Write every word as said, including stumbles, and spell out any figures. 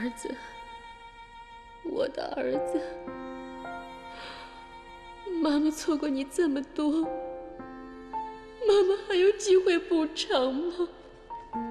儿子，我的儿子，妈妈错过你这么多，妈妈还有机会补偿吗？